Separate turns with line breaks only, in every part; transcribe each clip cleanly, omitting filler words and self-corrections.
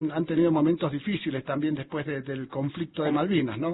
han tenido momentos difíciles también después del conflicto de Malvinas, ¿no?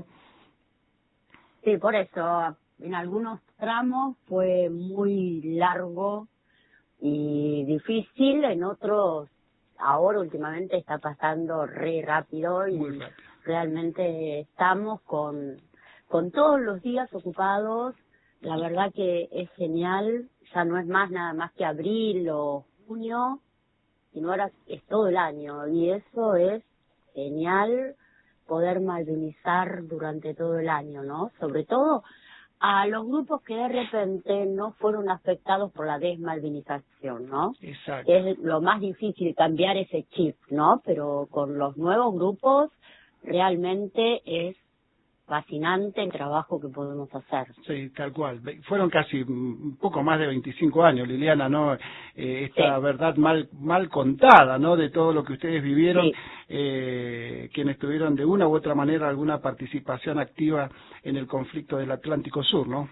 Sí, por eso, en algunos tramos fue muy largo y difícil, en otros ahora últimamente está pasando re rápido y
Muy rápido.
realmente estamos con todos los días ocupados. La verdad que es genial, ya no es más nada más que abril o junio, sino ahora es todo el año y eso es genial, poder malvinizar durante todo el año, ¿no? Sobre todo a los grupos que de repente no fueron afectados por la desmalvinización, ¿no?
Exacto.
Es lo más difícil, cambiar ese chip, ¿no? Pero con los nuevos grupos realmente es fascinante el trabajo que podemos hacer.
Sí, tal cual. Fueron casi un poco más de 25 años, Liliana, ¿no? Esta
Sí.
verdad mal contada, ¿no? De todo lo que ustedes vivieron,
Sí.
Quienes tuvieron de una u otra manera alguna participación activa en el conflicto del Atlántico Sur, ¿no?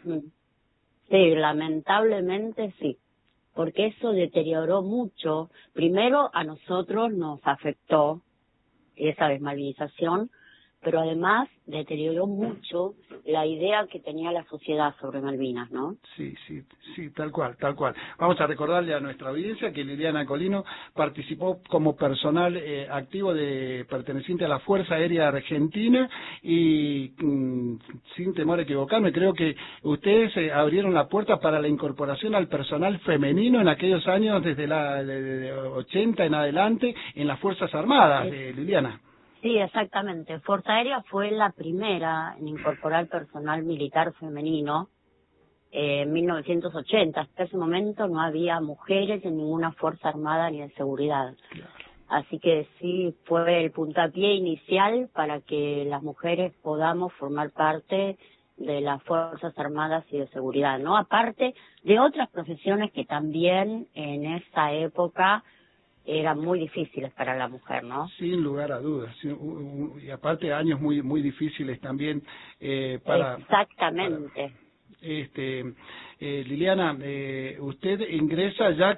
Sí, lamentablemente sí, porque eso deterioró mucho. Primero a nosotros nos afectó esa desmalvinización, pero además deterioró mucho la idea que tenía la sociedad sobre Malvinas, ¿no?
Sí, tal cual, tal cual. Vamos a recordarle a nuestra audiencia que Liliana Colino participó como personal activo perteneciente a la Fuerza Aérea Argentina y sin temor a equivocarme, creo que ustedes abrieron la puerta para la incorporación al personal femenino en aquellos años desde de 80 en adelante en las Fuerzas Armadas, Liliana.
Sí, exactamente. Fuerza Aérea fue la primera en incorporar personal militar femenino en 1980. Hasta ese momento no había mujeres en ninguna Fuerza Armada ni de seguridad.
Claro.
Así que sí, fue el puntapié inicial para que las mujeres podamos formar parte de las Fuerzas Armadas y de seguridad, ¿no? Aparte de otras profesiones que también en esa época eran muy difíciles para la mujer, ¿no?
Sin lugar a dudas. Y aparte años muy difíciles también para...
Exactamente.
Liliana, usted ingresa ya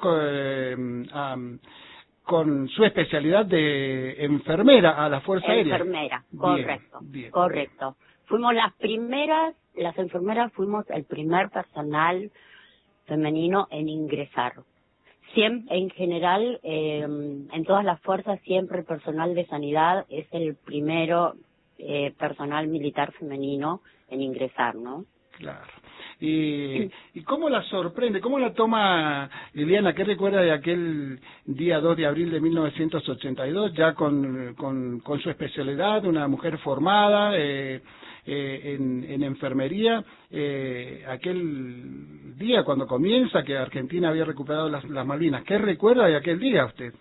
con su especialidad de enfermera a la Fuerza Aérea.
Enfermera, correcto,
Bien.
correcto. Fuimos las enfermeras fuimos el primer personal femenino en ingresar. Siempre, en general, en todas las fuerzas, siempre el personal de sanidad es el primero personal militar femenino en ingresar, ¿no?
Claro. ¿Y cómo la sorprende, cómo la toma Liliana? ¿Qué recuerda de aquel día 2 de abril de 1982, ya con su especialidad, una mujer formada en enfermería, aquel día cuando comienza que Argentina había recuperado las Malvinas? ¿Qué recuerda de aquel día usted?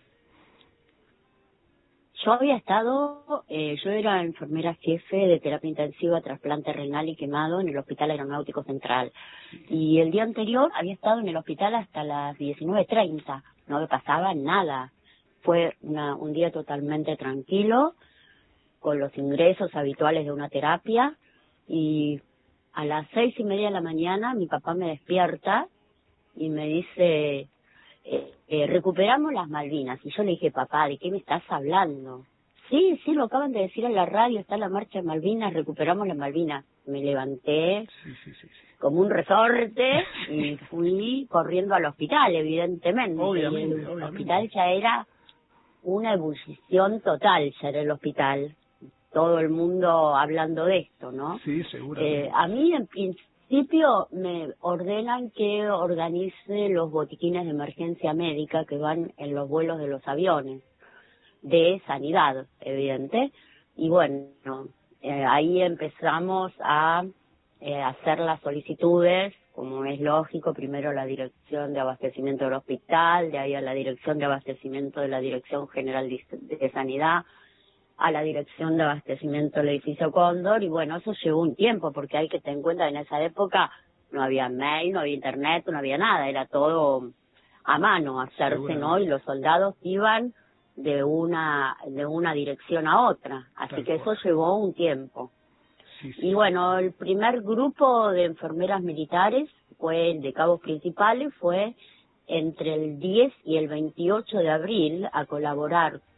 Yo era enfermera jefe de terapia intensiva, trasplante renal y quemado en el Hospital Aeronáutico Central. Y el día anterior había estado en el hospital hasta las 19:30, no me pasaba nada. Fue un día totalmente tranquilo, con los ingresos habituales de una terapia, y a las 6:30 de la mañana mi papá me despierta y me dice... recuperamos las Malvinas. Y yo le dije, papá, ¿de qué me estás hablando? Sí, lo acaban de decir en la radio, está la marcha de Malvinas, recuperamos las Malvinas. Me levanté como un resorte y fui corriendo al hospital, evidentemente.
Obviamente.
El hospital ya era una ebullición total, ya era el hospital. Todo el mundo hablando de esto, ¿no?
Sí, seguro.
A mí, en principio, me ordenan que organice los botiquines de emergencia médica que van en los vuelos de los aviones, de sanidad, evidente. Y bueno, ahí empezamos a hacer las solicitudes, como es lógico, primero la dirección de abastecimiento del hospital, de ahí a la dirección de abastecimiento de la Dirección General de Sanidad, a la dirección de abastecimiento del edificio Cóndor, y bueno, eso llevó un tiempo, porque hay que tener en cuenta que en esa época no había mail, no había internet, no había nada, era todo a mano hacerse, ¿no? Y los soldados iban de una dirección a otra, así que eso llevó un tiempo. Y bueno, el primer grupo de enfermeras militares fue el de Cabos Principales, fue entre el 10 y el 28 de abril a colaborar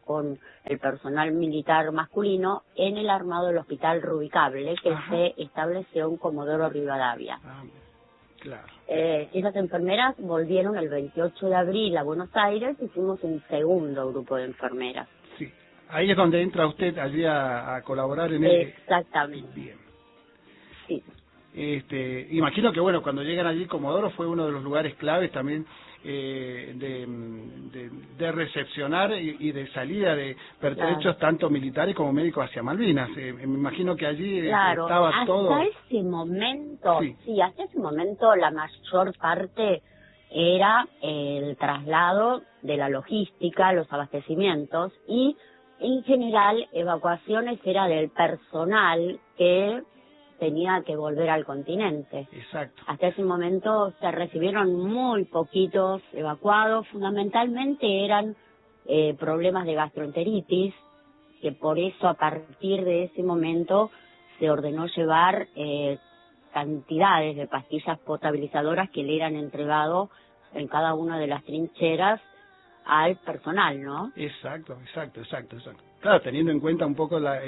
con el personal militar masculino en el armado del Hospital Rubicable, que se estableció en Comodoro Rivadavia.
Claro.
Esas enfermeras volvieron el 28 de abril a Buenos Aires y fuimos un segundo grupo de enfermeras.
Sí. Ahí es donde entra usted allí a colaborar en
Exactamente.
Bien.
Sí.
Imagino que, bueno, cuando llegan allí, Comodoro fue uno de los lugares claves también de recepcionar y de salida de pertrechos, tanto militares como médicos hacia Malvinas. Me imagino que allí estaba todo.
Hasta ese momento, hasta ese momento la mayor parte era el traslado de la logística, los abastecimientos y en general evacuaciones era del personal que tenía que volver al continente.
Exacto.
Hasta ese momento se recibieron muy poquitos evacuados, fundamentalmente eran problemas de gastroenteritis, que por eso a partir de ese momento se ordenó llevar cantidades de pastillas potabilizadoras que le eran entregado en cada una de las trincheras al personal, ¿no?
Exacto. Claro, teniendo en cuenta un poco la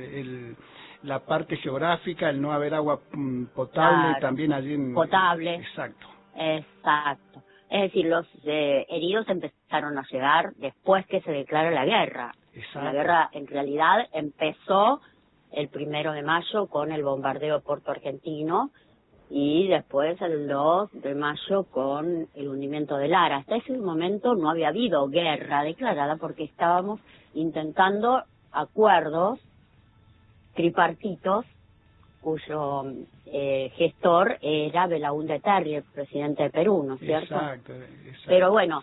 parte geográfica, el no haber agua potable también allí en...
Potable.
Exacto.
Es decir, los heridos empezaron a llegar después que se declara la guerra.
Exacto.
La guerra en realidad empezó el 1 de mayo con el bombardeo de Puerto Argentino y después el 2 de mayo con el hundimiento de Lara. Hasta ese momento no había habido guerra declarada porque estábamos intentando acuerdos tripartitos cuyo gestor era Belaúnde Terry, el presidente de Perú, ¿no es cierto?
Exacto.
Pero bueno,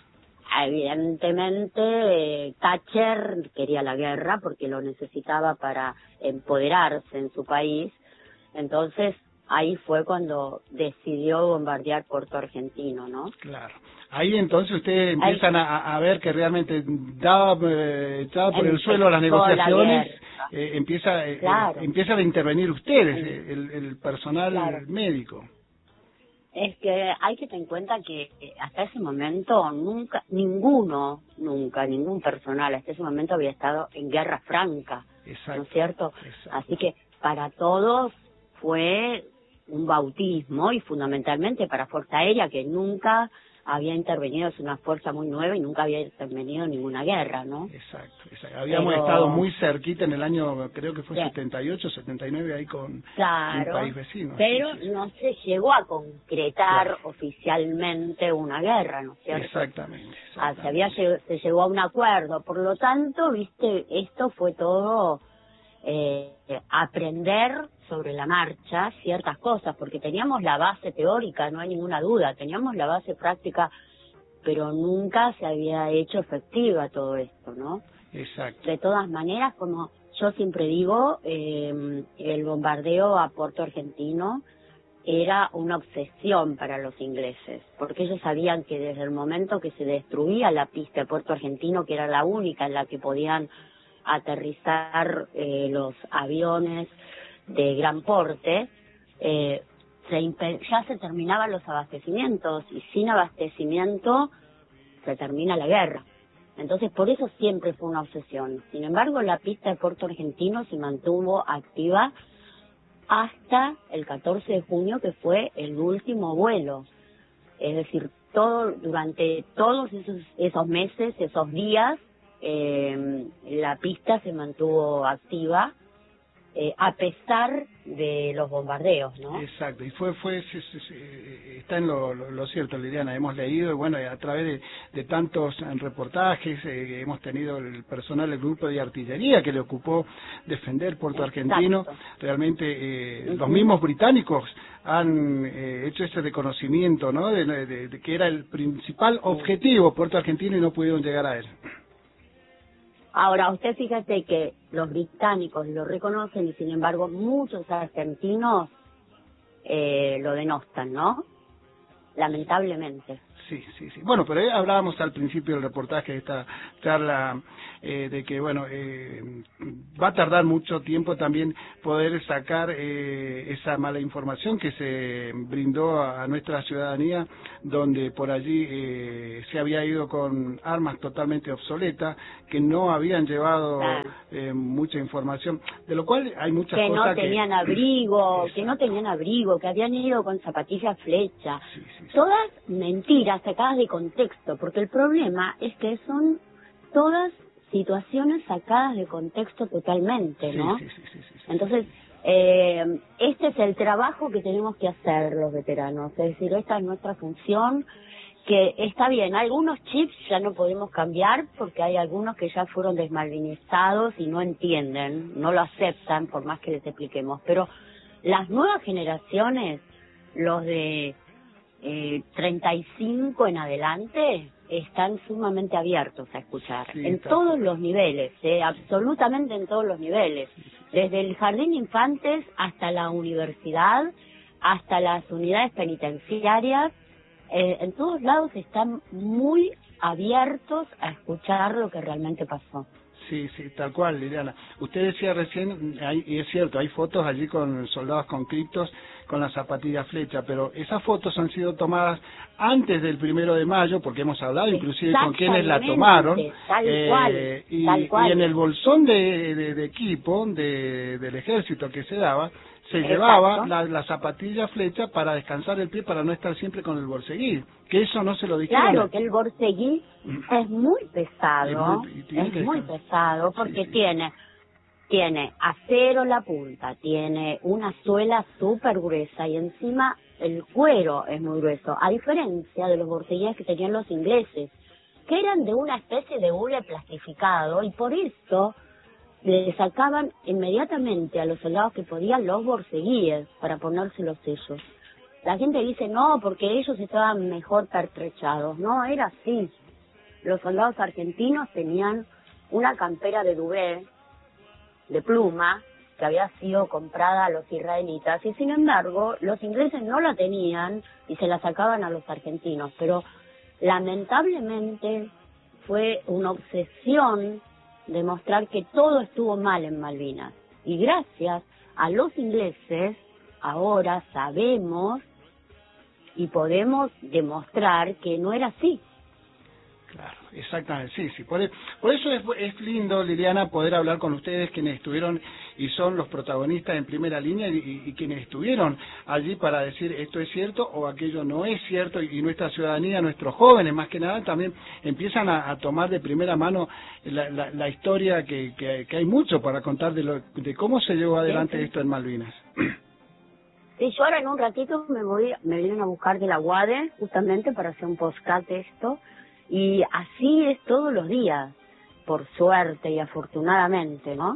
evidentemente Thatcher quería la guerra porque lo necesitaba para empoderarse en su país, entonces ahí fue cuando decidió bombardear Puerto Argentino, ¿no?
Claro. Ahí entonces ustedes empiezan a ver que realmente daba por el suelo las negociaciones, empiezan a intervenir ustedes, el personal médico.
Es que hay que tener en cuenta que hasta ese momento ningún personal hasta ese momento había estado en guerra franca, ¿no es cierto?
Exacto.
Así que para todos fue un bautismo y fundamentalmente para Fuerza Aérea que nunca había intervenido, es una fuerza muy nueva y nunca había intervenido en ninguna guerra, ¿no?
Exacto. Habíamos estado muy cerquita en el año, creo que fue 78, 79, ahí con un país vecino.
Pero no se llegó a concretar oficialmente una guerra, ¿no es cierto?
Exactamente.
Se llegó a un acuerdo, por lo tanto, viste, esto fue todo aprender sobre la marcha ciertas cosas, porque teníamos la base teórica, no hay ninguna duda, teníamos la base práctica, pero nunca se había hecho efectiva todo esto, ¿no?
Exacto.
De todas maneras, como yo siempre digo, el bombardeo a Puerto Argentino era una obsesión para los ingleses, porque ellos sabían que desde el momento que se destruía la pista de Puerto Argentino, que era la única en la que podían aterrizar los aviones de gran porte, ya se terminaban los abastecimientos y sin abastecimiento se termina la guerra. Entonces por eso siempre fue una obsesión. Sin embargo, la pista de Puerto Argentino se mantuvo activa hasta el 14 de junio, que fue el último vuelo. Es decir, durante todos esos meses, esos días, la pista se mantuvo activa a pesar de los bombardeos, ¿no?
Exacto, y está en lo cierto, Liliana, hemos leído, y bueno, a través de tantos reportajes, hemos tenido el personal del grupo de artillería que le ocupó defender Puerto Argentino, realmente los mismos británicos han hecho ese reconocimiento, ¿no?, de que era el principal objetivo Puerto Argentino y no pudieron llegar a él.
Ahora, usted fíjate que los británicos lo reconocen y sin embargo muchos argentinos lo denostan, ¿no? Lamentablemente.
Sí, sí, sí. Bueno, pero hablábamos al principio del reportaje de esta charla de que, bueno, va a tardar mucho tiempo también poder sacar esa mala información que se brindó a nuestra ciudadanía, donde por allí se había ido con armas totalmente obsoletas, que no habían llevado mucha información, de lo cual hay muchas
que
cosas
no tenían abrigo, que no tenían abrigo, que habían ido con zapatillas flecha, todas mentiras sacadas de contexto, porque el problema es que son todas situaciones sacadas de contexto totalmente, ¿no? Entonces, este es el trabajo que tenemos que hacer los veteranos, es decir, esta es nuestra función, que está bien, algunos chips ya no podemos cambiar porque hay algunos que ya fueron desmalvinizados y no entienden, no lo aceptan por más que les expliquemos, pero las nuevas generaciones, los de 35 en adelante, están sumamente abiertos a escuchar, en todos los niveles, absolutamente en todos los niveles, desde el jardín de infantes hasta la universidad, hasta las unidades penitenciarias, en todos lados están muy abiertos a escuchar lo que realmente pasó.
Sí, sí, tal cual, Liliana. Usted decía recién, y es cierto, hay fotos allí con soldados conscriptos con las zapatillas flecha, pero esas fotos han sido tomadas antes del 1 de mayo, porque hemos hablado inclusive con quienes la tomaron, y en el bolsón de equipo del ejército que se daba, se llevaba la zapatilla flecha para descansar el pie, para no estar siempre con el borceguí, que eso no se lo dijeron.
Claro, que el borceguí es muy pesado, es muy pesado, porque tiene acero la punta, tiene una suela súper gruesa y encima el cuero es muy grueso, a diferencia de los borceguíes que tenían los ingleses, que eran de una especie de hule plastificado, y por eso le sacaban inmediatamente a los soldados que podían los borceguíes para ponérselos ellos. La gente dice, no, porque ellos estaban mejor pertrechados. No, era así. Los soldados argentinos tenían una campera de duvet, de pluma, que había sido comprada a los israelitas, y sin embargo, los ingleses no la tenían y se la sacaban a los argentinos. Pero lamentablemente fue una obsesión demostrar que todo estuvo mal en Malvinas. Y gracias a los ingleses, ahora sabemos y podemos demostrar que no era así.
Claro, exactamente, sí, sí. Por eso es lindo, Liliana, poder hablar con ustedes, quienes estuvieron y son los protagonistas en primera línea y quienes estuvieron allí para decir esto es cierto o aquello no es cierto, y nuestra ciudadanía, nuestros jóvenes más que nada, también empiezan a tomar de primera mano la historia, que hay mucho para contar de cómo se llevó adelante esto en Malvinas.
Sí, yo ahora en un ratito me vienen a buscar de la UADE justamente para hacer un podcast de esto, y así es todos los días, por suerte y afortunadamente, ¿no?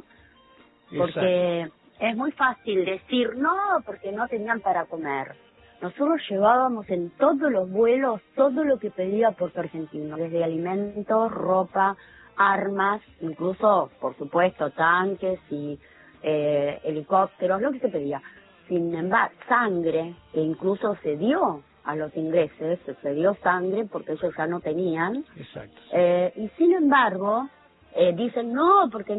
Porque es muy fácil decir, no, porque no tenían para comer. Nosotros llevábamos en todos los vuelos todo lo que pedía Puerto Argentino, desde alimentos, ropa, armas, incluso, por supuesto, tanques y helicópteros, lo que se pedía. Sin embargo, sangre, que incluso se dio a los ingleses, se dio sangre porque ellos ya no tenían.
Exacto.
Y sin embargo, dicen no, porque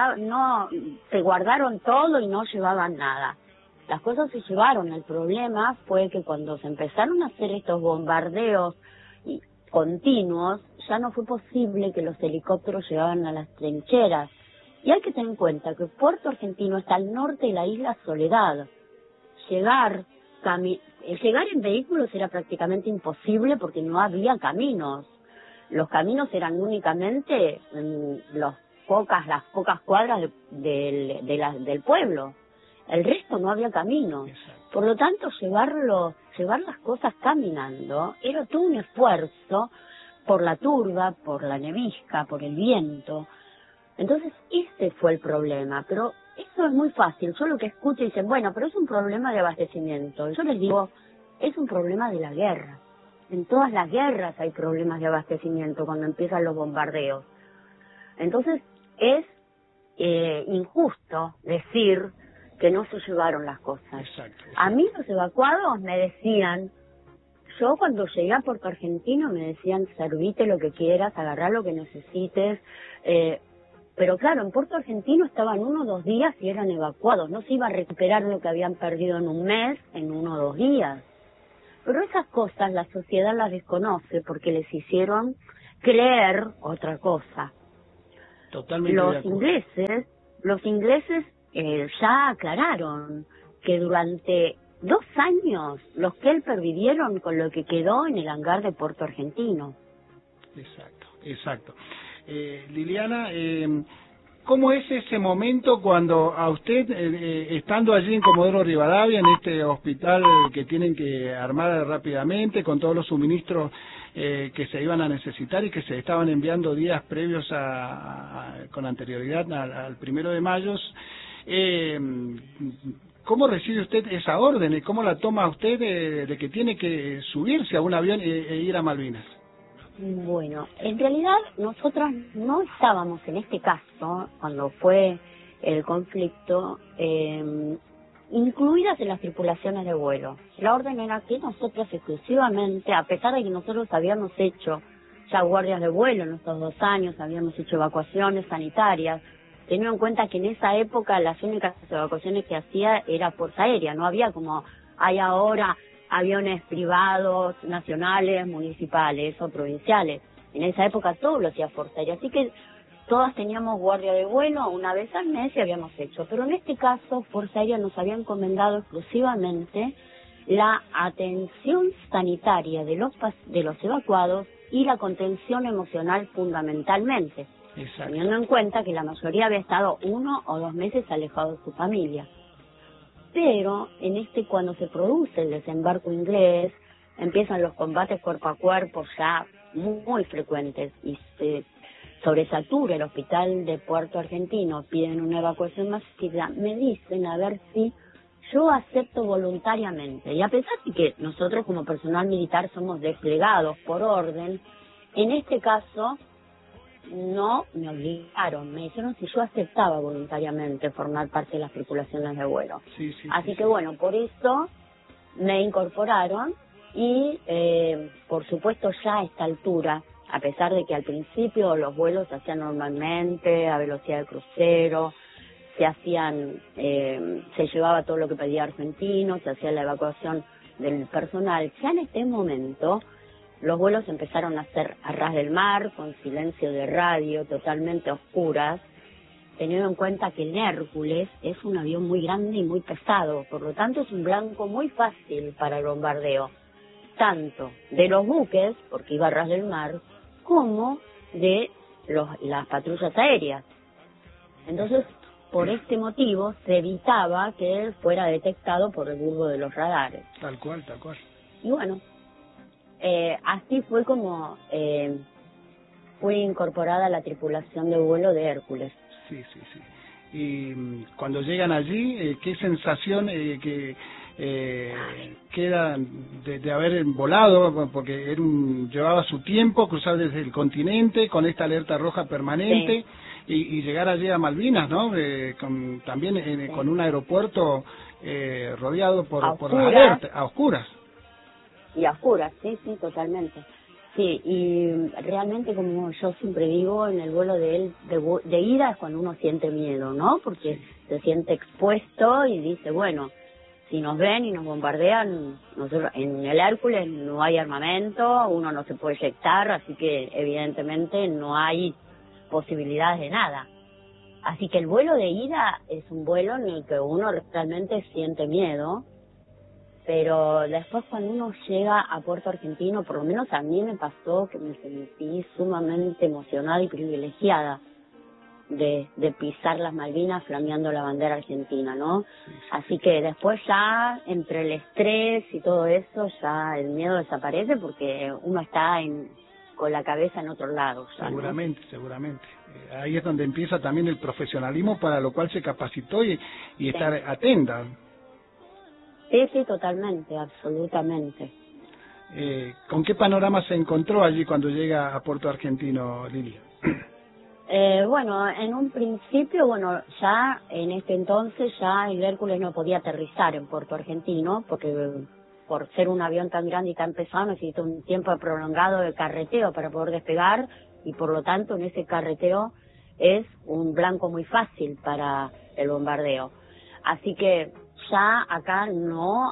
no se guardaron todo y no llevaban nada. Las cosas se llevaron. El problema fue que cuando se empezaron a hacer estos bombardeos continuos, ya no fue posible que los helicópteros llegaran a las trincheras. Y hay que tener en cuenta que Puerto Argentino está al norte de la isla Soledad. Llegar en vehículos era prácticamente imposible porque no había caminos. Los caminos eran únicamente las pocas cuadras del pueblo. El resto no había caminos. Por lo tanto, llevar las cosas caminando era todo un esfuerzo por la turba, por la nevisca, por el viento. Entonces, ese fue el problema. Pero eso es muy fácil. Yo lo que escucho dicen, bueno, pero es un problema de abastecimiento. Yo les digo, es un problema de la guerra. En todas las guerras hay problemas de abastecimiento cuando empiezan los bombardeos. Entonces, es injusto decir que no se llevaron las cosas.
Exacto.
A mí los evacuados me decían, yo cuando llegué a Puerto Argentino me decían, servite lo que quieras, agarrá lo que necesites, pero claro, en Puerto Argentino estaban 1 o 2 días y eran evacuados, no se iba a recuperar lo que habían perdido en un mes, en 1 o 2 días. Pero esas cosas la sociedad las desconoce porque les hicieron creer otra cosa.
Totalmente de acuerdo.
Los ingleses ya aclararon que durante 2 años los Kelper vivieron con lo que quedó en el hangar de Puerto Argentino.
Exacto. Liliana, ¿cómo es ese momento cuando a usted, estando allí en Comodoro Rivadavia, en este hospital que tienen que armar rápidamente, con todos los suministros que se iban a necesitar y que se estaban enviando días previos con anterioridad al 1 de mayo, ¿cómo recibe usted esa orden y cómo la toma usted de que tiene que subirse a un avión e ir a Malvinas?
Bueno, en realidad nosotras no estábamos en este caso, cuando fue el conflicto, incluidas en las tripulaciones de vuelo. La orden era que nosotros exclusivamente, a pesar de que nosotros habíamos hecho ya guardias de vuelo en estos 2 años, habíamos hecho evacuaciones sanitarias, teniendo en cuenta que en esa época las únicas evacuaciones que hacía era Fuerza Aérea, no había como hay ahora aviones privados, nacionales, municipales o provinciales. En esa época todo lo hacía Fuerza Aérea, así que todas teníamos guardia de vuelo 1 vez al mes y habíamos hecho. Pero en este caso, Fuerza Aérea nos había encomendado exclusivamente la atención sanitaria de los evacuados y la contención emocional fundamentalmente.
Exacto.
Teniendo en cuenta que la mayoría había estado 1 o 2 meses alejado de su familia. Pero cuando se produce el desembarco inglés, empiezan los combates cuerpo a cuerpo ya muy frecuentes y se sobresatura el hospital de Puerto Argentino, piden una evacuación masiva, me dicen a ver si yo acepto voluntariamente. Y a pesar de que nosotros como personal militar somos desplegados por orden, en este caso no me obligaron, me dijeron si yo aceptaba voluntariamente formar parte de las tripulaciones de vuelo. Así que bueno, por eso me incorporaron y por supuesto ya a esta altura, a pesar de que al principio los vuelos se hacían normalmente a velocidad de crucero, se llevaba todo lo que pedía Argentino, se hacía la evacuación del personal, ya en este momento los vuelos empezaron a ser a ras del mar, con silencio de radio, totalmente oscuras, teniendo en cuenta que el Hércules es un avión muy grande y muy pesado, por lo tanto es un blanco muy fácil para el bombardeo, tanto de los buques, porque iba a ras del mar, como de las patrullas aéreas. Entonces, por este motivo, se evitaba que él fuera detectado por el bulbo de los radares.
Tal cual.
Y bueno, así fue como fue incorporada a la tripulación de vuelo de Hércules.
Sí. Y cuando llegan allí, ¿qué sensación queda de haber volado? Porque llevaba su tiempo cruzar desde el continente con esta alerta roja permanente. Sí. Y llegar allí a Malvinas, ¿no? También con un aeropuerto rodeado por las alertas, a oscuras.
Y a oscuras, sí, totalmente. Sí, y realmente, como yo siempre digo, en el vuelo de ida es cuando uno siente miedo, ¿no? Porque se siente expuesto y dice, bueno, si nos ven y nos bombardean, nosotros en el Hércules no hay armamento, uno no se puede eyectar, así que evidentemente no hay posibilidades de nada. Así que el vuelo de ida es un vuelo en el que uno realmente siente miedo, pero después cuando uno llega a Puerto Argentino, por lo menos a mí me pasó que me sentí sumamente emocionada y privilegiada de pisar las Malvinas flameando la bandera argentina, ¿no? Así que después ya, entre el estrés y todo eso, ya el miedo desaparece porque uno está con la cabeza en otro lado.
Seguramente. Ahí es donde empieza también el profesionalismo, para lo cual se capacitó y estar atenta.
Sí, totalmente, absolutamente.
¿Con qué panorama se encontró allí cuando llega a Puerto Argentino, Lili?
Bueno, en un principio, ya en este entonces ya el Hércules no podía aterrizar en Puerto Argentino porque por ser un avión tan grande y tan pesado, necesita un tiempo prolongado de carreteo para poder despegar, y por lo tanto en ese carreteo es un blanco muy fácil para el bombardeo. Así que ya acá no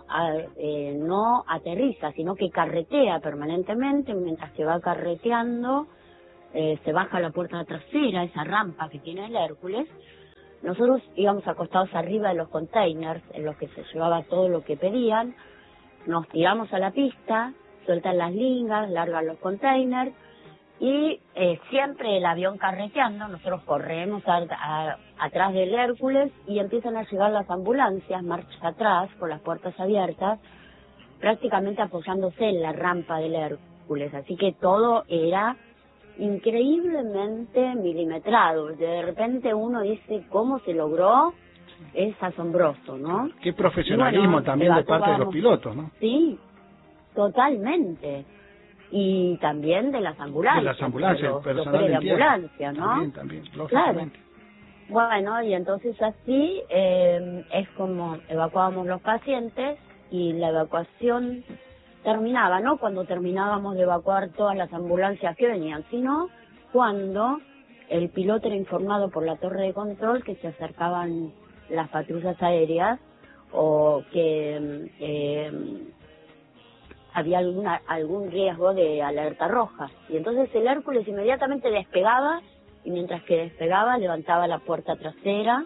aterriza, sino que carretea permanentemente. Mientras que va carreteando, se baja la puerta trasera, esa rampa que tiene el Hércules. Nosotros íbamos acostados arriba de los containers en los que se llevaba todo lo que pedían. Nos tiramos a la pista, sueltan las lingas, largan los containers, y siempre el avión carreteando, nosotros corremos atrás del Hércules y empiezan a llegar las ambulancias, marcha atrás, con las puertas abiertas, prácticamente apoyándose en la rampa del Hércules. Así que todo era increíblemente milimetrado. De repente uno dice, ¿cómo se logró? Es asombroso, ¿no?
Qué profesionalismo, bueno, también de parte de los pilotos, ¿no?
Sí, totalmente. Y también de las ambulancias.
De las ambulancias, el personal de
ambulancia, ¿no?
También, lógicamente.
Claro. Bueno, y entonces así es como evacuábamos los pacientes, y la evacuación terminaba, no cuando terminábamos de evacuar todas las ambulancias que venían, sino cuando el piloto era informado por la torre de control que se acercaban las patrullas aéreas, o que había algún riesgo de alerta roja. Y entonces el Hércules inmediatamente despegaba, y mientras que despegaba levantaba la puerta trasera,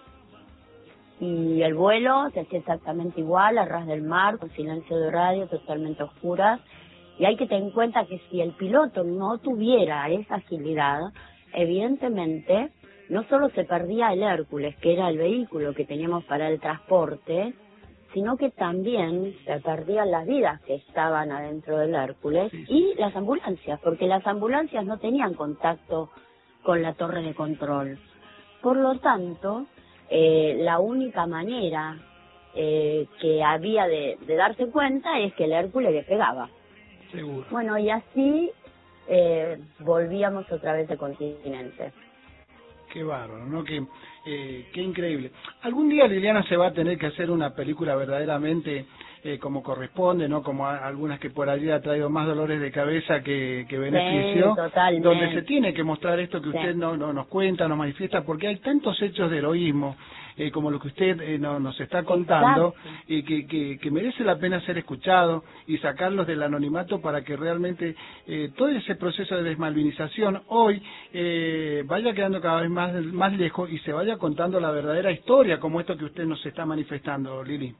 y el vuelo se hacía exactamente igual, a ras del mar, con silencio de radio, totalmente oscuras. Y hay que tener en cuenta que si el piloto no tuviera esa agilidad, evidentemente no solo se perdía el Hércules, que era el vehículo que teníamos para el transporte, sino que también se perdían las vidas que estaban adentro del Hércules, y las ambulancias, porque las ambulancias no tenían contacto con la torre de control. Por lo tanto, la única manera que había de darse cuenta es que el Hércules despegaba.
Seguro.
Bueno, y así volvíamos otra vez al continente.
Qué bárbaro, ¿no? Qué increíble. Algún día, Liliana, se va a tener que hacer una película verdaderamente como corresponde, ¿no? Como algunas que por allí ha traído más dolores de cabeza que beneficio,
sí,
donde se tiene que mostrar esto que usted no nos cuenta, nos manifiesta, porque hay tantos hechos de heroísmo, como lo que usted nos está contando, que merece la pena ser escuchado y sacarlos del anonimato para que realmente todo ese proceso de desmalvinización hoy vaya quedando cada vez más lejos y se vaya contando la verdadera historia, como esto que usted nos está manifestando, Lili.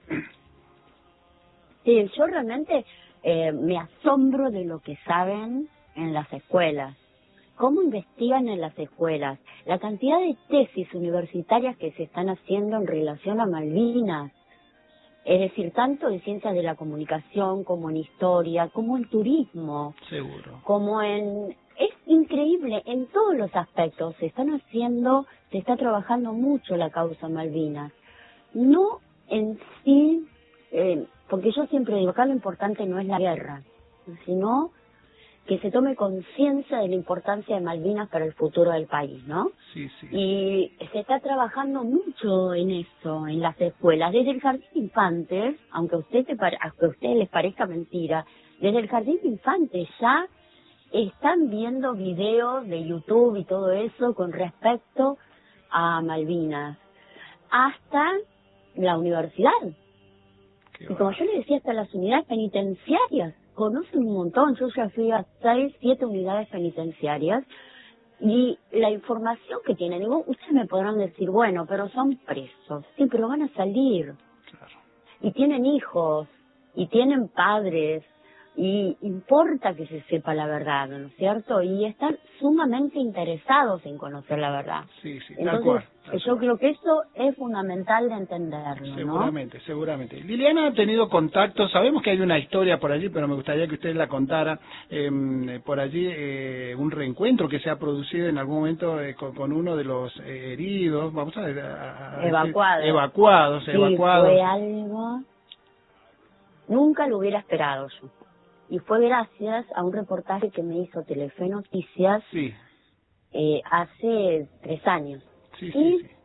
Sí, yo realmente me asombro de lo que saben en las escuelas. ¿Cómo investigan en las escuelas? La cantidad de tesis universitarias que se están haciendo en relación a Malvinas. Es decir, tanto en ciencias de la comunicación, como en historia, como en turismo.
Seguro.
Como en... Es increíble, en todos los aspectos se está trabajando mucho la causa Malvinas. No en sí, porque yo siempre digo, acá lo importante no es la guerra, sino que se tome conciencia de la importancia de Malvinas para el futuro del país, ¿no?
Sí.
Y se está trabajando mucho en eso, en las escuelas, desde el jardín de infantes, aunque a ustedes les parezca mentira, desde el jardín de infantes ya están viendo videos de YouTube y todo eso con respecto a Malvinas, hasta la universidad. Y como yo le decía, hasta las unidades penitenciarias conocen un montón. Yo ya fui a 6, 7 unidades penitenciarias, y la información que tienen, digo, ustedes me podrán decir, bueno, pero son presos. Sí, pero van a salir.
Claro.
Y tienen hijos, y tienen padres, y importa que se sepa la verdad, ¿no es cierto? Y están sumamente interesados en conocer la verdad.
Sí,
entonces,
tal cual.
Yo creo que eso es fundamental de entenderlo,
seguramente, Seguramente. Liliana ha tenido contacto, sabemos que hay una historia por allí, pero me gustaría que usted la contara, por allí un reencuentro que se ha producido en algún momento con uno de los heridos, vamos a ver, evacuados.
Fue algo, nunca lo hubiera esperado yo. Y fue gracias a un reportaje que me hizo Telefe Noticias hace 3 años.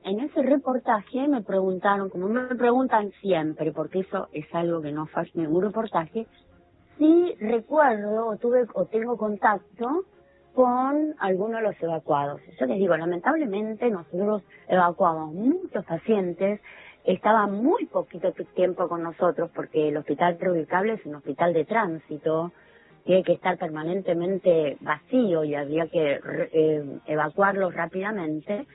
en ese reportaje me preguntaron, como me preguntan siempre, porque eso es algo que no falla en ningún reportaje, si recuerdo o tengo contacto con algunos de los evacuados. Yo les digo, lamentablemente nosotros evacuamos muchos pacientes, estaban muy poquito tiempo con nosotros porque el hospital Reubicable es un hospital de tránsito, tiene que estar permanentemente vacío y había que evacuarlos rápidamente.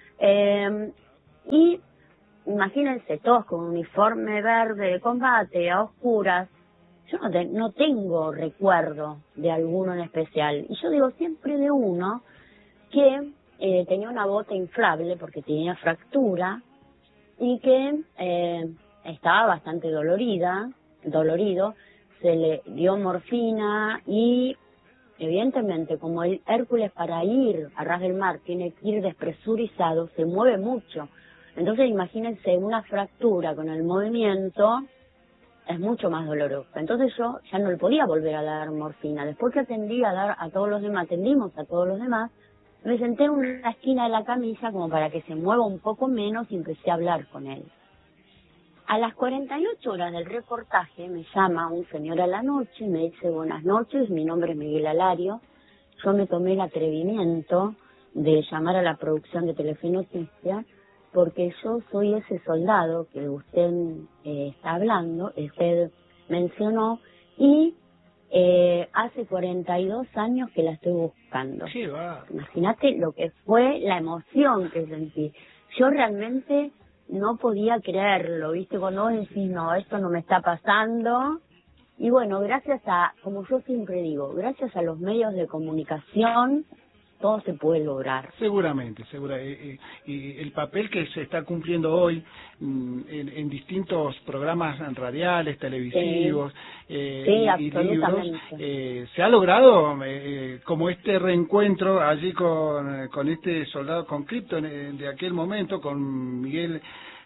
Y imagínense todos con uniforme verde de combate a oscuras. Yo no tengo recuerdo de alguno en especial. Y yo digo siempre de uno que tenía una bota inflable porque tenía fractura y que estaba bastante dolorido, se le dio morfina y evidentemente como el Hércules para ir a ras del mar tiene que ir despresurizado, se mueve mucho. Entonces imagínense una fractura con el movimiento, es mucho más doloroso. Entonces yo ya no le podía volver a dar morfina. Después que atendimos a todos los demás, me senté en una esquina de la camilla como para que se mueva un poco menos y empecé a hablar con él. A las 48 horas del reportaje me llama un señor a la noche y me dice: buenas noches, mi nombre es Miguel Alario. Yo me tomé el atrevimiento de llamar a la producción de Telefe Noticias porque yo soy ese soldado que usted está hablando, usted mencionó, y hace 42 años que la estoy buscando.
Sí, va.
Imagínate lo que fue la emoción que sentí. Yo realmente no podía creerlo, ¿viste? Cuando vos decís, no, esto no me está pasando. Y bueno, gracias a, como yo siempre digo, gracias a los medios de comunicación, todo se puede lograr.
Seguramente. Y el papel que se está cumpliendo hoy en distintos programas radiales, televisivos
Sí,
y libros, se ha logrado como este reencuentro allí con este soldado, con Krypton de aquel momento, con Miguel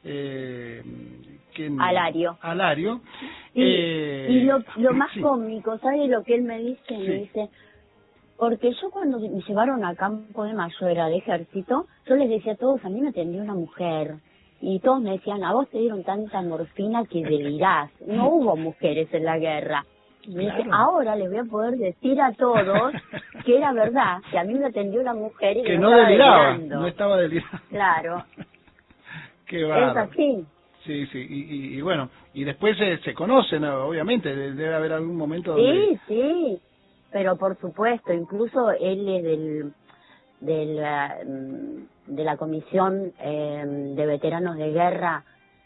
Alario. Y lo más cómico, ¿sabes lo que él me dice? Sí. Me dice, porque yo cuando me llevaron a Campo de Mayo, era de ejército, yo les decía a todos, a mí me atendió una mujer. Y todos me decían, a vos te dieron tanta morfina que delirás. No hubo mujeres en la guerra. Y me dice, ahora les voy a poder decir a todos que era verdad, que a mí me atendió una mujer y que
no deliraba, no estaba delirando.
Claro.
Qué bárbaro.
Es así.
Sí, y bueno, y después se conocen, obviamente, debe haber algún momento donde...
Sí, pero por supuesto, incluso él es de la Comisión de Veteranos de Guerra,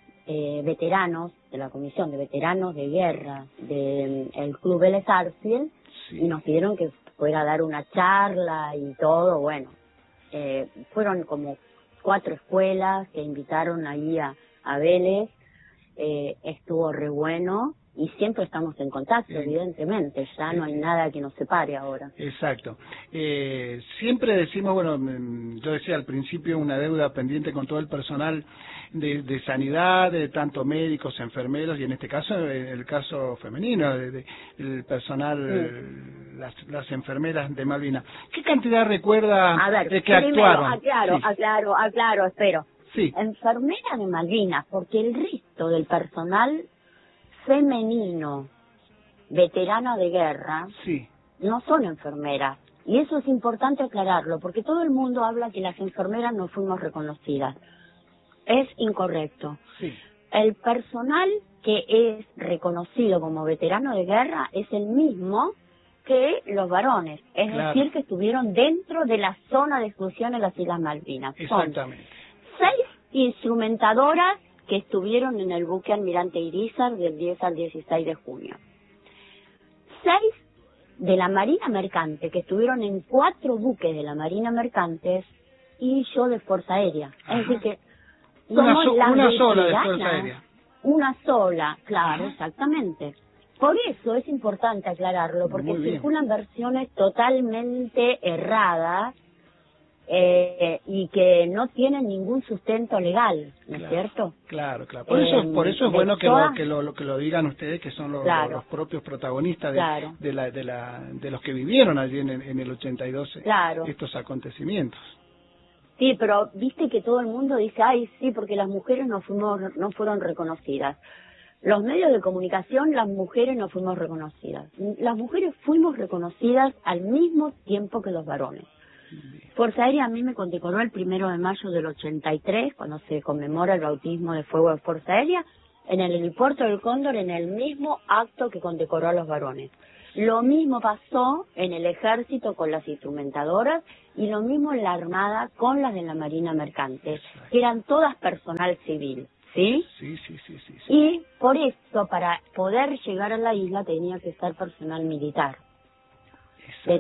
de la Comisión de Veteranos de Guerra del Club Vélez Sarsfield, y nos pidieron que fuera a dar una charla y todo. Bueno, fueron como 4 escuelas que invitaron ahí a Vélez, estuvo re bueno. Y siempre estamos en contacto, evidentemente, ya no hay nada que nos separe ahora.
Exacto. Siempre decimos, bueno, yo decía al principio, una deuda pendiente con todo el personal de sanidad, de tanto médicos, enfermeros, y en este caso, el caso femenino, el personal, las enfermeras de Malvinas. ¿Qué cantidad recuerda de que actuaron?
Aclaro, espero.
Sí.
Enfermera de Malvinas, porque el resto del personal femenino, veterano de guerra, no son enfermeras. Y eso es importante aclararlo, porque todo el mundo habla que las enfermeras no fuimos reconocidas. Es incorrecto.
Sí.
El personal que es reconocido como veterano de guerra es el mismo que los varones. Es decir, que estuvieron dentro de la zona de exclusión en las Islas Malvinas.
Exactamente.
Son 6 instrumentadoras que estuvieron en el buque Almirante Irizar del 10 al 16 de junio. 6 de la Marina Mercante, que estuvieron en 4 buques de la Marina Mercante, y yo de Fuerza Aérea. Es decir que somos
una sola de Fuerza Aérea.
Una sola, claro, exactamente. Por eso es importante aclararlo, porque circulan versiones totalmente erradas, y que no tienen ningún sustento legal, ¿no es cierto?
Claro. Por eso es bueno que lo digan ustedes, que son los propios protagonistas de los que vivieron allí en el 82 estos acontecimientos.
Sí, pero viste que todo el mundo dice, ay, sí, porque las mujeres no fueron reconocidas. Los medios de comunicación, las mujeres no fuimos reconocidas. Las mujeres fuimos reconocidas al mismo tiempo que los varones. Fuerza Aérea a mí me condecoró el 1 de mayo del 83, cuando se conmemora el bautismo de fuego de Fuerza Aérea, en el helipuerto del Cóndor, en el mismo acto que condecoró a los varones. Lo mismo pasó en el ejército con las instrumentadoras y lo mismo en la Armada con las de la Marina Mercante, que eran todas personal civil, ¿sí?
Sí.
Y por eso, para poder llegar a la isla, tenía que ser personal militar.
Exacto.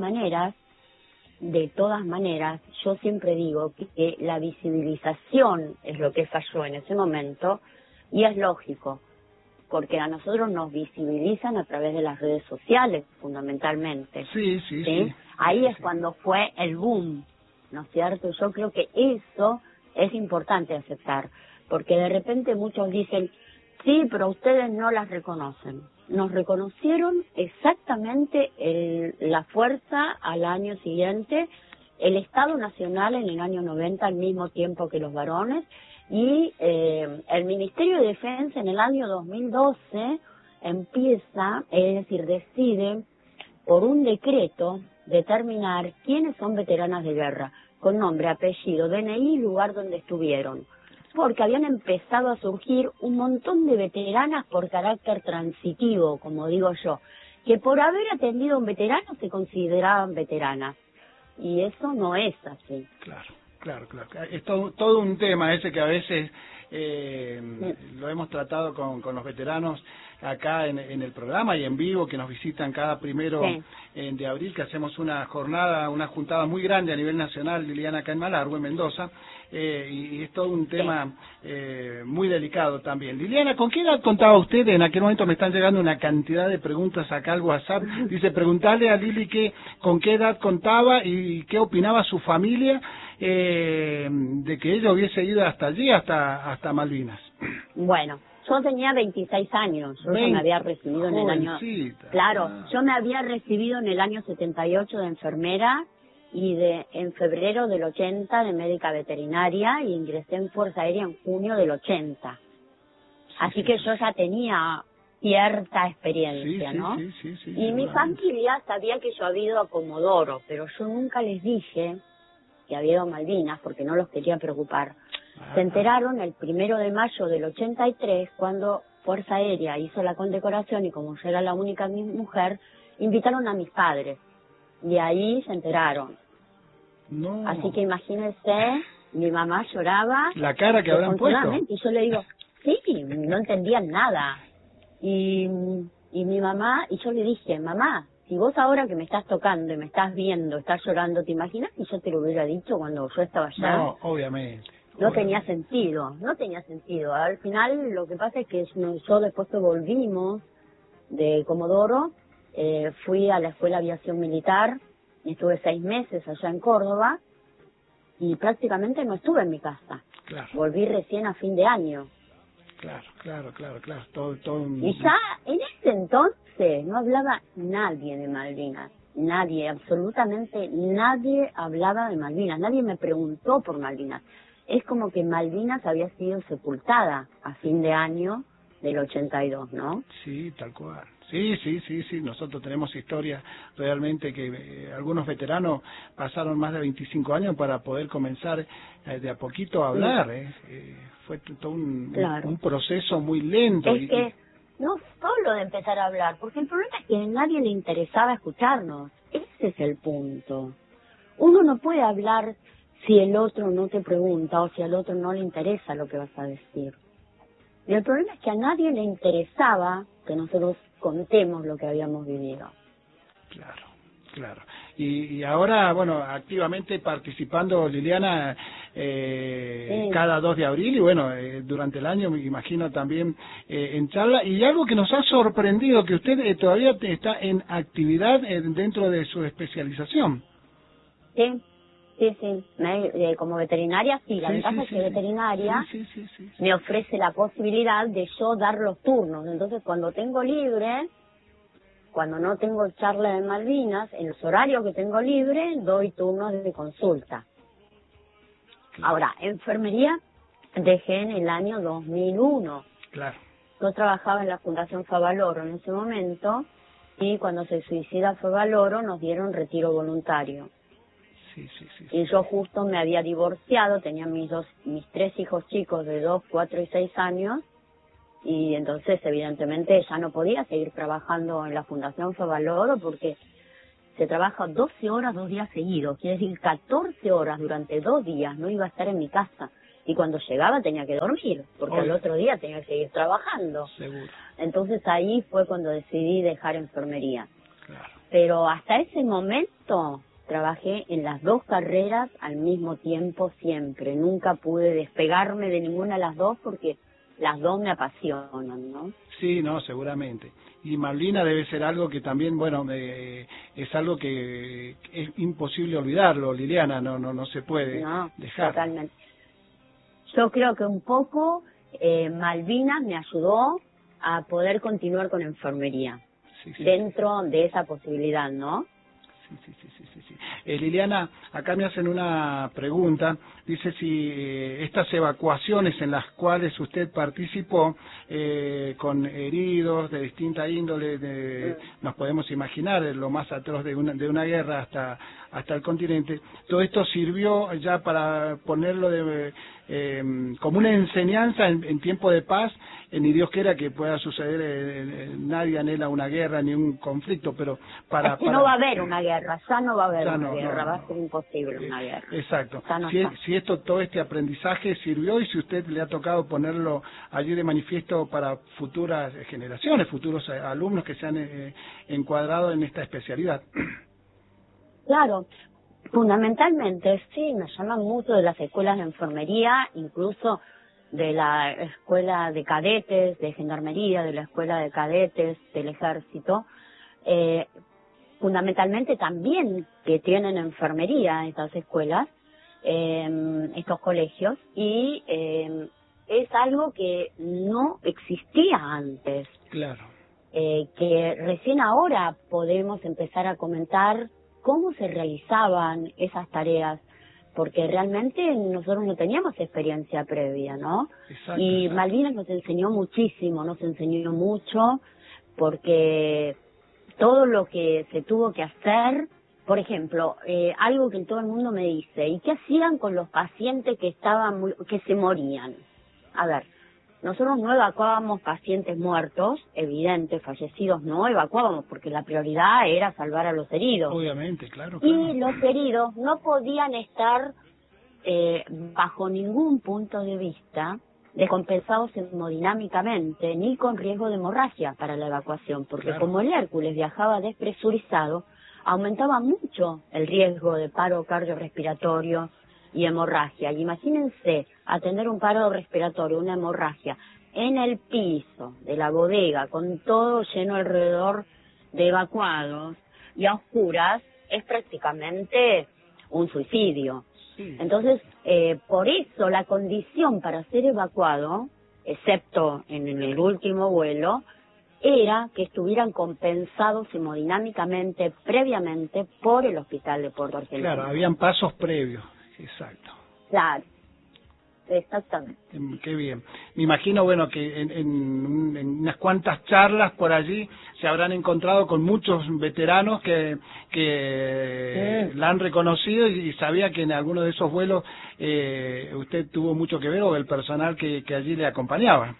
De todas maneras, yo siempre digo que la visibilización es lo que falló en ese momento, y es lógico, porque a nosotros nos visibilizan a través de las redes sociales, fundamentalmente.
Sí.
Ahí es cuando fue el boom, ¿no es cierto? Yo creo que eso es importante aceptar, porque de repente muchos dicen, sí, pero ustedes no las reconocen. Nos reconocieron exactamente la fuerza al año siguiente, el Estado Nacional en el año 90 al mismo tiempo que los varones, y el Ministerio de Defensa en el año 2012 empieza, es decir, decide por un decreto determinar quiénes son veteranas de guerra, con nombre, apellido, DNI y lugar donde estuvieron, porque habían empezado a surgir un montón de veteranas por carácter transitivo, como digo yo, que por haber atendido a un veterano se consideraban veteranas, y eso no es así.
Claro. Es todo un tema ese que a veces lo hemos tratado con los veteranos acá en el programa y en vivo, que nos visitan cada 1 de abril, que hacemos una jornada, una juntada muy grande a nivel nacional, Liliana, acá en Malargüe, en Mendoza, y es todo un tema muy delicado también. Liliana, ¿con qué edad contaba usted? En aquel momento me están llegando una cantidad de preguntas acá al WhatsApp. Dice, preguntarle a Lili con qué edad contaba y qué opinaba su familia de que ella hubiese ido hasta allí, hasta Malvinas.
Bueno, yo tenía 26 años, yo me había recibido en el año... Claro, yo me había recibido en el año 78 de enfermera y en febrero del 80 de médica veterinaria, y ingresé en Fuerza Aérea en junio del 80. Así que yo ya tenía cierta experiencia, ¿no? Y mi familia sabía que yo había ido a Comodoro, pero yo nunca les dije que había ido a Malvinas porque no los quería preocupar. Se enteraron el 1 de mayo del 83 cuando Fuerza Aérea hizo la condecoración, y como yo era la única mujer, invitaron a mis padres y ahí se enteraron.
No.
Así que imagínense, mi mamá lloraba.
La cara que habrán puesto.
Y yo le digo, sí, no entendían nada. Y mi mamá, y yo le dije, mamá, si vos ahora que me estás tocando y me estás viendo, estás llorando, ¿te imaginas si yo te lo hubiera dicho cuando yo estaba allá?
No, obviamente.
No tenía sentido. Al final lo que pasa es que yo después que volvimos de Comodoro, fui a la Escuela de Aviación Militar y estuve 6 meses allá en Córdoba y prácticamente no estuve en mi casa.
Claro.
Volví recién a fin de año.
Claro. Todo
Y ya en ese entonces no hablaba nadie de Malvinas. Nadie, absolutamente nadie hablaba de Malvinas. Nadie me preguntó por Malvinas. Es como que Malvinas había sido sepultada a fin de año del 82, ¿no?
Sí, tal cual. Sí. Nosotros tenemos historias realmente que algunos veteranos pasaron más de 25 años para poder comenzar de a poquito a hablar. Fue todo un proceso muy lento.
Es que no solo de empezar a hablar, porque el problema es que a nadie le interesaba escucharnos. Ese es el punto. Uno no puede hablar si el otro no te pregunta o si al otro no le interesa lo que vas a decir. Y el problema es que a nadie le interesaba que nosotros contemos lo que habíamos vivido.
Claro. Y ahora, bueno, activamente participando, Liliana, cada 2 de abril y bueno, durante el año me imagino también en charla. Y algo que nos ha sorprendido, que usted todavía está en actividad dentro de su especialización.
Sí. Como veterinaria, sí. La ventaja es que veterinaria me ofrece la posibilidad de yo dar los turnos. Entonces, cuando tengo libre, cuando no tengo charla de Malvinas, en los horarios que tengo libre, doy turnos de consulta.
Claro.
Ahora, enfermería dejé en el año 2001.
Claro.
Yo trabajaba en la Fundación Favaloro en ese momento y cuando se suicida Favaloro nos dieron retiro voluntario.
Sí, sí, sí.
Y yo justo me había divorciado, tenía mis 3 hijos chicos de 2, 4 y 6 años y entonces evidentemente ya no podía seguir trabajando en la Fundación Favaloro porque se trabaja 12 horas 2 días seguidos, quiere decir 14 horas durante 2 días, no iba a estar en mi casa. Y cuando llegaba tenía que dormir, porque al otro día tenía que seguir trabajando.
Seguro.
Entonces ahí fue cuando decidí dejar enfermería.
Claro.
Pero hasta ese momento trabajé en las 2 carreras al mismo tiempo siempre. Nunca pude despegarme de ninguna de las 2 porque las 2 me apasionan, ¿no?
Sí, no, seguramente. Y Malvina debe ser algo que también, bueno, es algo que es imposible olvidarlo, Liliana, no se puede dejar.
Totalmente. Yo creo que un poco Malvinas me ayudó a poder continuar con enfermería, dentro de esa posibilidad, ¿no?
Sí. Liliana, acá me hacen una pregunta, dice si estas evacuaciones en las cuales usted participó con heridos de distinta índole, nos podemos imaginar lo más atroz de una guerra hasta el continente, todo esto sirvió ya para ponerlo como una enseñanza en tiempo de paz, ni Dios quiera que pueda suceder, nadie anhela una guerra ni un conflicto, pero para...
no va a haber una guerra, ya no va a haber una guerra, va a ser imposible una guerra.
Exacto. Si todo este aprendizaje sirvió y si usted le ha tocado ponerlo allí de manifiesto para futuras generaciones, futuros alumnos que se han encuadrado en esta especialidad.
Claro, fundamentalmente sí, me llaman mucho de las escuelas de enfermería, incluso de la escuela de cadetes, de gendarmería, de la escuela de cadetes, del ejército, fundamentalmente también que tienen enfermería estas escuelas, estos colegios, y es algo que no existía antes.
Claro.
Que recién ahora podemos empezar a comentar cómo se realizaban esas tareas, porque realmente nosotros no teníamos experiencia previa, ¿no?
Exacto,
y Malvinas nos enseñó muchísimo, nos enseñó mucho, porque todo lo que se tuvo que hacer, por ejemplo, algo que todo el mundo me dice, ¿y qué hacían con los pacientes que se morían? A ver, nosotros no evacuábamos pacientes muertos, evidentes, fallecidos, no evacuábamos, porque la prioridad era salvar a los heridos.
Obviamente, claro.
Y los heridos no podían estar, bajo ningún punto de vista, descompensados hemodinámicamente, ni con riesgo de hemorragia para la evacuación, porque como el Hércules viajaba despresurizado, aumentaba mucho el riesgo de paro cardiorrespiratorio y hemorragia. Y imagínense atender un paro respiratorio, una hemorragia, en el piso de la bodega, con todo lleno alrededor de evacuados y a oscuras, es prácticamente un suicidio. Sí. Entonces, por eso la condición para ser evacuado, excepto en el último vuelo, era que estuvieran compensados hemodinámicamente previamente por el hospital de Puerto Argentino.
Claro, habían pasos previos. Exacto.
Claro, exactamente.
Qué bien. Me imagino, bueno, que en unas cuantas charlas por allí se habrán encontrado con muchos veteranos que la han reconocido y sabía que en alguno de esos vuelos usted tuvo mucho que ver, o el personal que allí le acompañaba.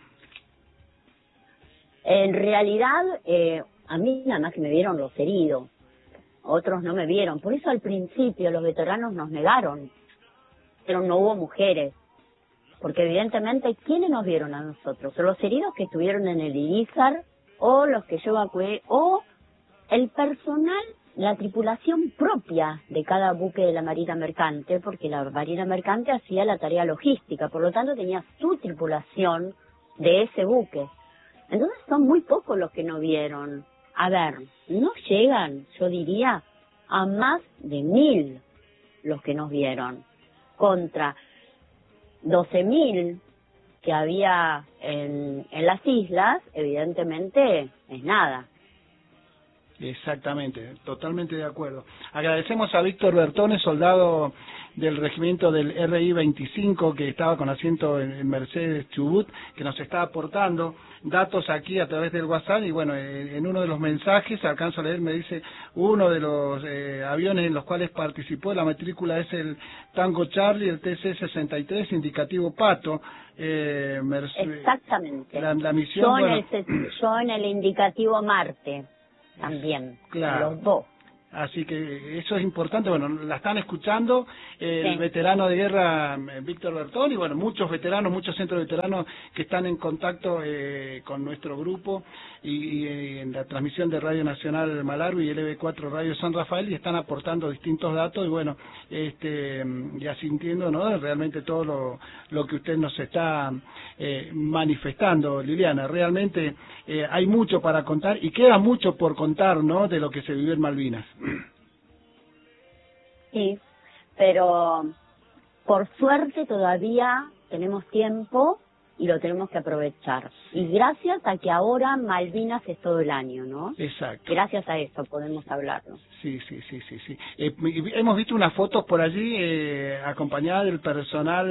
En realidad, a mí nada más que me vieron los heridos, otros no me vieron. Por eso al principio los veteranos nos negaron, pero no hubo mujeres, porque evidentemente, ¿quiénes nos vieron a nosotros? Los heridos que estuvieron en el Irizar, o los que yo evacué, o el personal, la tripulación propia de cada buque de la Marina Mercante, porque la Marina Mercante hacía la tarea logística, por lo tanto tenía su tripulación de ese buque. Entonces son muy pocos los que no vieron. A ver, no llegan, yo diría, a más de 1000 los que nos vieron, contra 12.000 que había en las islas, evidentemente es nada.
Exactamente, totalmente de acuerdo. Agradecemos a Víctor Bertone, soldado del regimiento del RI 25, que estaba con asiento en Mercedes Chubut, que nos está aportando datos aquí a través del WhatsApp. Y bueno, en uno de los mensajes, alcanzo a leer, me dice, uno de los aviones en los cuales participó, la matrícula es el Tango Charlie, el TC-63, indicativo Pato.
Exactamente.
La misión,
yo en el indicativo Marte también,
claro.
Los dos.
Así que eso es importante. Bueno, la están escuchando el
sí.
veterano de guerra Víctor Bertón, y bueno, muchos veteranos, muchos centros veteranos que están en contacto con nuestro grupo y en la transmisión de Radio Nacional Malargüe y LB4 Radio San Rafael, y están aportando distintos datos y bueno, y asintiendo, ¿no?, realmente todo lo que usted nos está manifestando, Liliana. Realmente hay mucho para contar y queda mucho por contar, ¿no?, de lo que se vivió en Malvinas.
Sí, pero por suerte todavía tenemos tiempo y lo tenemos que aprovechar. Y gracias a que ahora Malvinas es todo el año, ¿no?
Exacto.
Gracias a eso podemos hablarlo.
Sí. Hemos visto unas fotos por allí acompañada del personal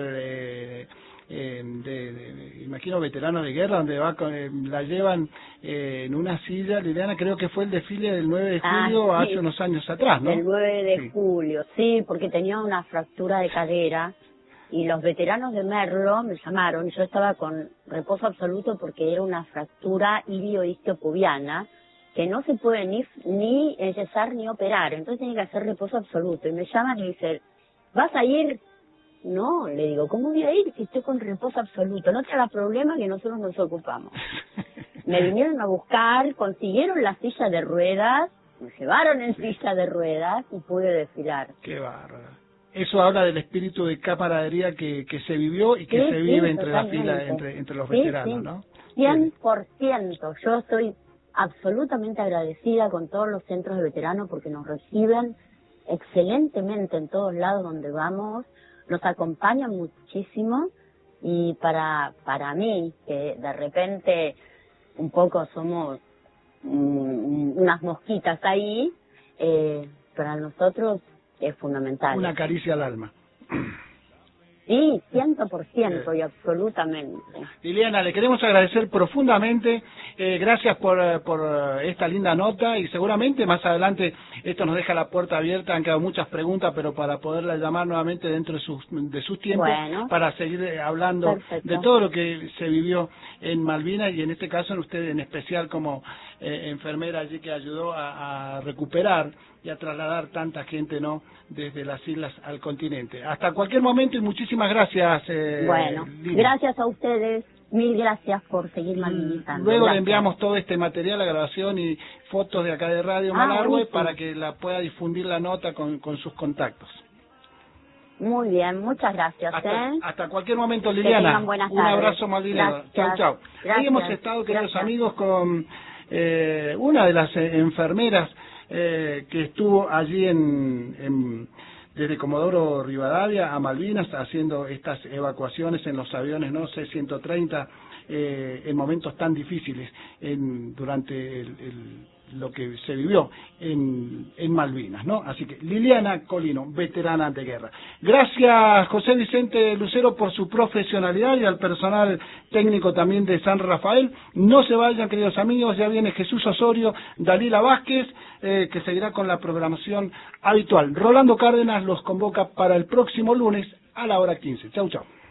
imagino veteranos de guerra, donde la llevan en una silla. Liliana, creo que fue el desfile del 9 de julio
sí.
hace unos años atrás, ¿no?
El 9 de julio, sí, porque tenía una fractura de cadera y los veteranos de Merlo me llamaron. Yo estaba con reposo absoluto porque era una fractura ilio-isquiopubiana que no se puede ni enyesar ni operar, entonces tiene que hacer reposo absoluto. Y me llaman y dicen, ¿vas a ir? No, le digo, ¿cómo voy a ir si estoy con reposo absoluto? No te hagas problema que nosotros nos ocupamos. Me vinieron a buscar, consiguieron la silla de ruedas, me llevaron en silla de ruedas y pude desfilar.
Qué bárbaro. Eso habla del espíritu de camaradería que se vivió y que se vive entre
totalmente.
la fila, entre los veteranos, ¿no?
100%. Yo estoy absolutamente agradecida con todos los centros de veteranos porque nos reciben excelentemente en todos lados donde vamos. Nos acompañan muchísimo y para mí, que de repente un poco somos unas mosquitas ahí, para nosotros es fundamental.
Una caricia al alma.
Sí, 100% y absolutamente.
Liliana, le queremos agradecer profundamente, gracias por esta linda nota, y seguramente más adelante esto nos deja la puerta abierta. Han quedado muchas preguntas, pero para poderla llamar nuevamente dentro de sus tiempos, bueno, para seguir hablando de todo lo que se vivió en Malvinas, y en este caso en usted en especial como enfermera allí que ayudó a recuperar y a trasladar tanta gente, ¿no?, desde las islas al continente. Hasta cualquier momento y muchísimas gracias.
Bueno, gracias a ustedes, mil gracias por seguir malvinizando.
Luego le enviamos todo este material, la grabación y fotos de acá de Radio Malargüe para que la pueda difundir la nota con sus contactos.
Muy bien, muchas gracias.
Hasta cualquier momento, Liliana.
Un
abrazo malvinero. Chau. Ahí hemos estado, queridos amigos, con una de las enfermeras que estuvo allí desde Comodoro Rivadavia a Malvinas haciendo estas evacuaciones en los aviones, ¿no?, C-130, en momentos tan difíciles durante lo que se vivió en Malvinas, ¿no? Así que Liliana Colino, veterana de guerra. Gracias, José Vicente Lucero, por su profesionalidad, y al personal técnico también de San Rafael. No se vayan, queridos amigos, ya viene Jesús Osorio, Dalila Vázquez, que seguirá con la programación habitual. Rolando Cárdenas los convoca para el próximo lunes a la hora 15. Chau.